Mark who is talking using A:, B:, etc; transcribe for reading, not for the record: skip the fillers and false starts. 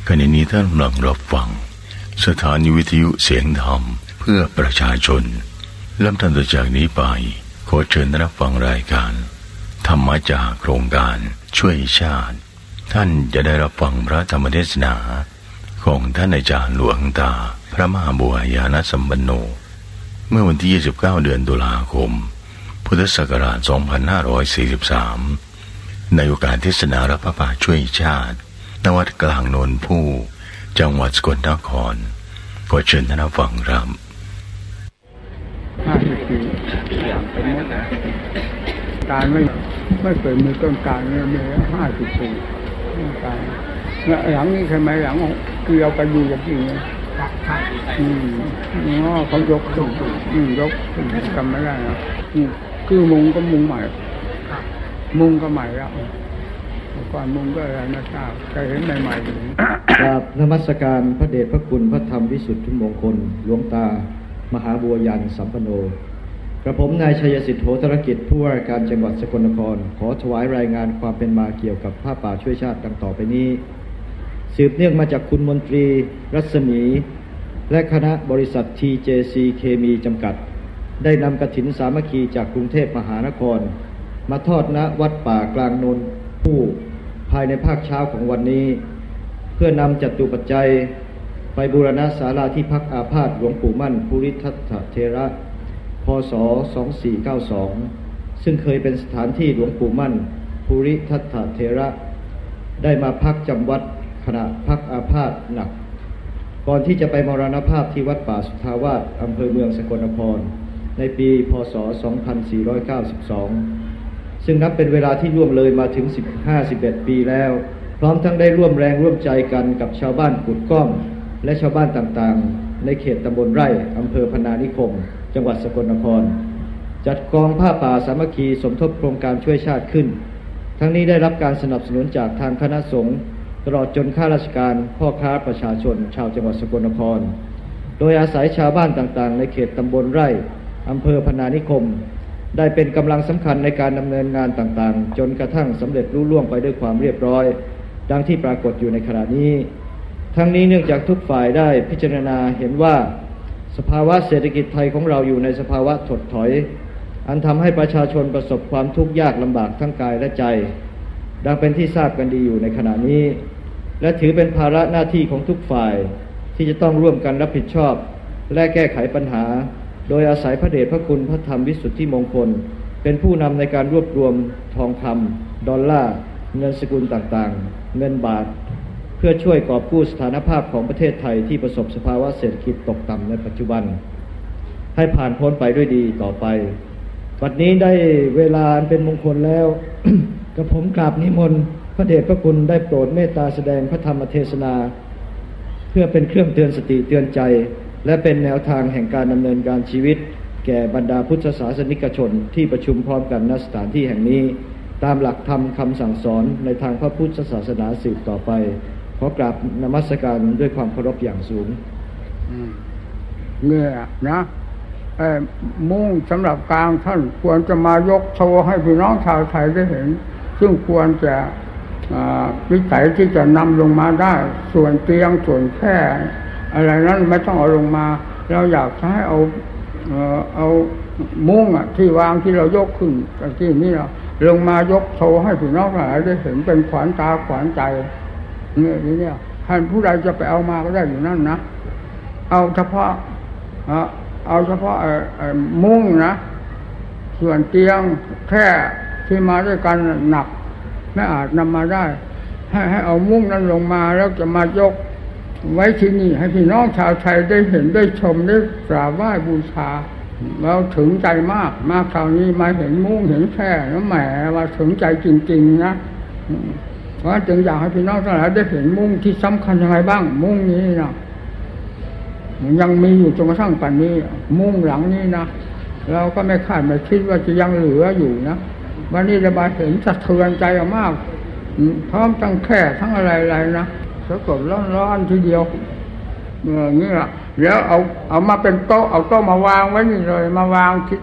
A: ขณะนี้ท่านกำลังรับฟังสถานีวิทยุเสียงธรรมเพื่อประชาชนลำดับต่อจากนี้ไปขอเชิญรับฟังรายการธรรมะจากโครงการช่วยชาติท่านจะได้รับฟังพระธรรมเทศนาของท่านอาจารย์หลวงตาพระมหาบัวยานสัมปันโนเมื่อวันที่29เดือนตุลาคมพุทธศักราช2543ในโอกาสเทศนารับพระป่าช่วยชาติณวัดกลางโนนผู้จังหวัดสกลนครขอเชิญท่านฟังครับ
B: 50 ปีอย่างเป็นมดการไม่เคยมีต้นการเลยมี50 ปีต้นการแล้วหลังนี้ใช่ไหมหลังเกี่ยวกันอยู่กับจริงเลยเขายกขึ้นยกขึ้นจำไม่ได้นะคือมุงก็มุงใหม่มุงก็ใหม่แล้วก่อนมุงก็อะไรไม่ทราบเคยเห็นใหม่ๆ
C: กราบนมัสการพระเดชพระคุณพระธรรมวิสุทธิมงคลหลวงตามหาบัวยานสัมปันโนกระผมนายชัยสิทธิ์โหตรกิจผู้ว่าการจังหวัดสกลนครขอถวายรายงานความเป็นมาเกี่ยวกับผ้าป่าช่วยชาติดังต่อไปนี้สืบเนื่องมาจากคุณมนตรีรัศมีและคณะบริษัท TJC เคมีจำกัดได้นำกฐินสามัคคีจากกรุงเทพมหานครมาทอดณวัดป่ากลางนนผู้ภายในภาคเช้าของวันนี้เพื่อนำจตุปัจจัยไปบูรณะศาลาที่พักอาพาธหลวงปู่มั่นภูริทัตถเถระพ.ศ. 2492ซึ่งเคยเป็นสถานที่หลวงปู่มั่นภูริทัตถเถระได้มาพักจำวัดขณะพักอาพาธหนักก่อนที่จะไปมรณภาพที่วัดป่าสุทธาวาสอำเภอเมืองสกลนครในปีพ.ศ. 2492ซึ่งนับเป็นเวลาที่ล่วงเลยมาถึง11 ปีแล้วพร้อมทั้งได้ร่วมแรงร่วมใจกันกับชาวบ้านกุดก้อมและชาวบ้านต่างๆในเขตตำบลไร่อำเภอพนานิคมจังหวัดสกลนครจัดกองผ้าป่าสามัคคีสมทบโครงการช่วยชาติขึ้นทั้งนี้ได้รับการสนับสนุนจากทางคณะสงฆ์ตลอดจนข้าราชการพ่อค้าประชาชนชาวจังหวัดสกลนครโดยอาศัยชาวบ้านต่างๆในเขตตำบลไร่อำเภอพนานิคมได้เป็นกำลังสำคัญในการดำเนินงานต่างๆจนกระทั่งสำเร็จลุล่วงไปด้วยความเรียบร้อยดังที่ปรากฏอยู่ในขณะนี้ทั้งนี้เนื่องจากทุกฝ่ายได้พิจารณาเห็นว่าสภาวะเศรษฐกิจไทยของเราอยู่ในสภาวะถดถอยอันทำให้ประชาชนประสบความทุกข์ยากลำบากทั้งกายและใจดังเป็นที่ทราบกันดีอยู่ในขณะนี้และถือเป็นภาระหน้าที่ของทุกฝ่ายที่จะต้องร่วมกันรับผิดชอบและแก้ไขปัญหาโดยอาศัยพระเดชพระคุณพระธรรมวิสุทธิมงคลเป็นผู้นำในการรวบรวมทองคำดอลลาร์เงินสกุลต่างๆเงินบาทเพื่อช่วยกอบกู้สถานภาพของประเทศไทยที่ประสบสภาวะเศรษฐกิจตกต่ำในปัจจุบันให้ผ่านพ้นไปด้วยดีต่อไปบัดนี้ได้เวลาเป็นมงคลแล้ว กระผมกราบนิมนต์พระเดชพระคุณได้โปรดเมตตาแสดงพระธรรมเทศนาเพื่อเป็นเครื่องเตือนสติเตือนใจและเป็นแนวทางแห่งการดำเนินการชีวิตแก่บรรดาพุทธศาสนิกชนที่ประชุมพร้อมกันณสถานที่แห่งนี้ตามหลักธรรมคำสั่งสอนในทางพระพุทธศาสนาสืบต่อไปขอกราบนมัสการด้วยความเคารพอย่างสูง
B: เนี่ยนะมุ่งสำหรับกลางท่านควรจะมายกโชว์ให้พี่น้องชาวไทยได้เห็นซึ่งควรจะวิสัยที่จะนำลงมาได้ส่วนเตียงส่วนแคร่อะไรนั้นไม่ต้องเอาลงมาเราอยากให้เอามุ้งที่วางที่เรายกขึ้นที่นี่เราลงมายกโชว์ให้พี่น้องหลายได้เห็นเป็นขวัญตาขวัญใจเนี่ยท่านผู้ใดจะไปเอามาก็ได้อยู่นั่นนะเอาเฉพาะมุ้งนะส่วนเตียงแค่ที่มาด้วยกันหนักไม่อาจนำมาได้ให้เอามุ้งนั้นลงมาแล้วจะมายกไว้ที่นี่ให้พี่น้องชาวไทยได้เห็นได้ชมได้กราบไหว้บูชาเราถึงใจมากคราวนี้มาเห็นมุ้งเห็นแค่แล้วแหมว่าถึงใจจริงๆนะเพราะจึงอยากให้พี่น้องทั้งหลายได้เห็นมุ้งที่สำคัญยังไงบ้างมุ้งนี้นะยังมีอยู่จนกระทั่งป่านนี้มุ้งหลังนี้นะเราก็ไม่คาดไม่คิดว่าจะยังเหลืออยู่นะวันนี้จะมาเห็นสะเทือนใจมากพร้อมทั้งแค่ทั้งอะไรๆนะสะกดร้อนๆทีเดียวอย่างนี้ล่ะแล้วเอามาเป็นโต๊ะเอาโต๊ะมาวางไว้นี่เลยมาวาง